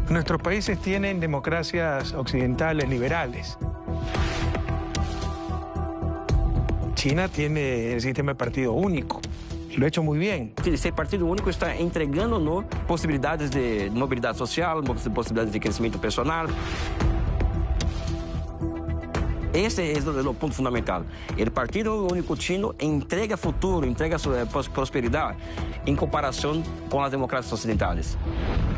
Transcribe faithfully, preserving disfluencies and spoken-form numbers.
Nuestros países tienen democracias occidentales liberales. China tiene el sistema de partido único y lo ha hecho muy bien. Esse partido único está entregando-nos possibilidades de mobilidade social, possibilidades de crescimento personal. Esse é o ponto fundamental. O Partido Único Chino entrega futuro, entrega prosperidade em comparação com as democracias ocidentais.